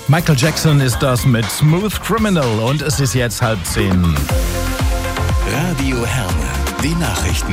Michael Jackson ist das mit Smooth Criminal und es ist jetzt 9:30. Radio Herne, die Nachrichten.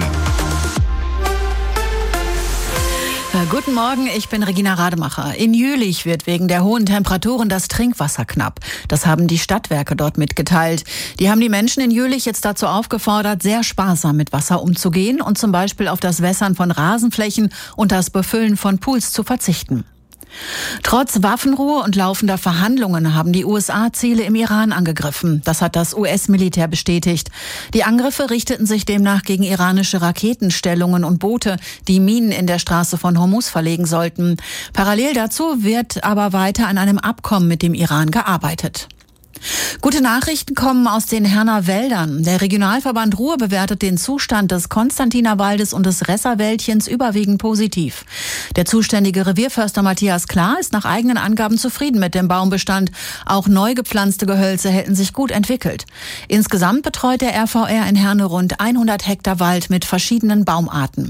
Guten Morgen, ich bin Regina Rademacher. In Jülich wird wegen der hohen Temperaturen das Trinkwasser knapp. Das haben die Stadtwerke dort mitgeteilt. Die haben die Menschen in Jülich jetzt dazu aufgefordert, sehr sparsam mit Wasser umzugehen und zum Beispiel auf das Wässern von Rasenflächen und das Befüllen von Pools zu verzichten. Trotz Waffenruhe und laufender Verhandlungen haben die USA Ziele im Iran angegriffen. Das hat das US-Militär bestätigt. Die Angriffe richteten sich demnach gegen iranische Raketenstellungen und Boote, die Minen in der Straße von Hormuz verlegen sollten. Parallel dazu wird aber weiter an einem Abkommen mit dem Iran gearbeitet. Gute Nachrichten kommen aus den Herner Wäldern. Der Regionalverband Ruhr bewertet den Zustand des Konstantinerwaldes und des Resserwäldchens überwiegend positiv. Der zuständige Revierförster Matthias Klar ist nach eigenen Angaben zufrieden mit dem Baumbestand. Auch neu gepflanzte Gehölze hätten sich gut entwickelt. Insgesamt betreut der RVR in Herne rund 100 Hektar Wald mit verschiedenen Baumarten.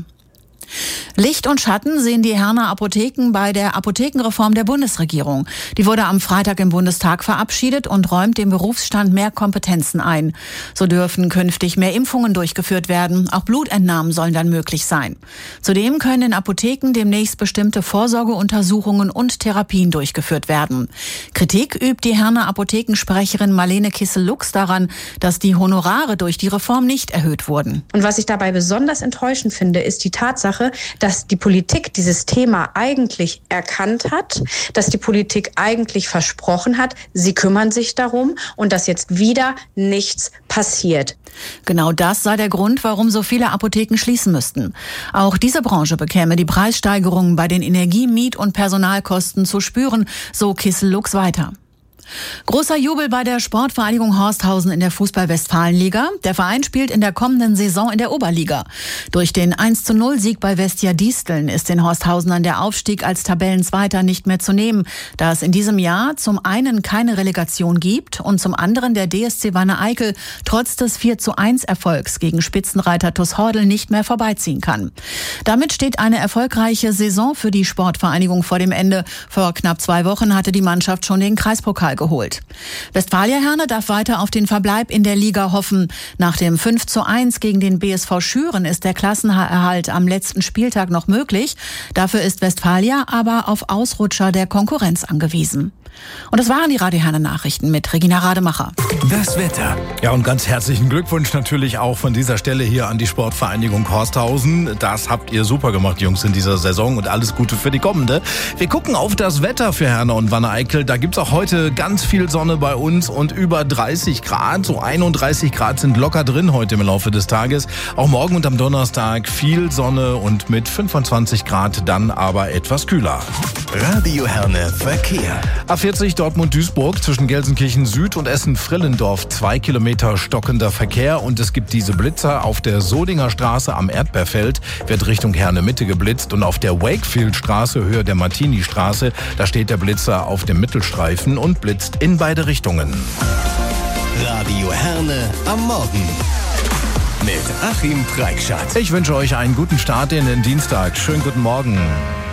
Licht und Schatten sehen die Herner Apotheken bei der Apothekenreform der Bundesregierung. Die wurde am Freitag im Bundestag verabschiedet und räumt dem Berufsstand mehr Kompetenzen ein. So dürfen künftig mehr Impfungen durchgeführt werden. Auch Blutentnahmen sollen dann möglich sein. Zudem können in Apotheken demnächst bestimmte Vorsorgeuntersuchungen und Therapien durchgeführt werden. Kritik übt die Herner Apothekensprecherin Marlene Kissel-Lux daran, dass die Honorare durch die Reform nicht erhöht wurden. Und was ich dabei besonders enttäuschend finde, ist die Tatsache, dass die Politik dieses Thema eigentlich erkannt hat, dass die Politik eigentlich versprochen hat, sie kümmern sich darum und dass jetzt wieder nichts passiert. Genau das sei der Grund, warum so viele Apotheken schließen müssten. Auch diese Branche bekäme die Preissteigerungen bei den Energie-, Miet- und Personalkosten zu spüren, so Kissel-Lux weiter. Großer Jubel bei der Sportvereinigung Horsthausen in der Fußball-Westfalen-Liga. Der Verein spielt in der kommenden Saison in der Oberliga. Durch den 1:0-Sieg bei Vestia Disteln ist den Horsthausenern der Aufstieg als Tabellenzweiter nicht mehr zu nehmen, da es in diesem Jahr zum einen keine Relegation gibt und zum anderen der DSC Wanne-Eickel trotz des 4:1-Erfolgs gegen Spitzenreiter TuS Hordel nicht mehr vorbeiziehen kann. Damit steht eine erfolgreiche Saison für die Sportvereinigung vor dem Ende. Vor knapp 2 Wochen hatte die Mannschaft schon den Kreispokal geholt. Westfalia Herne darf weiter auf den Verbleib in der Liga hoffen. Nach dem 5:1 gegen den BSV Schüren ist der Klassenerhalt am letzten Spieltag noch möglich. Dafür ist Westfalia aber auf Ausrutscher der Konkurrenz angewiesen. Und das waren die Radio Herne Nachrichten mit Regina Rademacher. Das Wetter. Ja, und ganz herzlichen Glückwunsch natürlich auch von dieser Stelle hier an die Sportvereinigung Horsthausen. Das habt ihr super gemacht, Jungs, in dieser Saison und alles Gute für die kommende. Wir gucken auf das Wetter für Herne und Wanne-Eickel. Da gibt's auch heute ganz viel Sonne bei uns und über 30 Grad. So 31 Grad sind locker drin heute im Laufe des Tages. Auch morgen und am Donnerstag viel Sonne und mit 25 Grad dann aber etwas kühler. Radio Herne Verkehr. A40 Dortmund-Duisburg zwischen Gelsenkirchen Süd und Essen-Frillendorf 2 Kilometer stockender Verkehr und es gibt diese Blitzer auf der Solinger Straße am Erdbeerfeld, wird Richtung Herne Mitte geblitzt und auf der Wakefield-Straße Höhe der Martini-Straße, da steht der Blitzer auf dem Mittelstreifen und blitzt in beide Richtungen. Radio Herne am Morgen mit Achim Preikschat. Ich wünsche euch einen guten Start in den Dienstag. Schönen guten Morgen.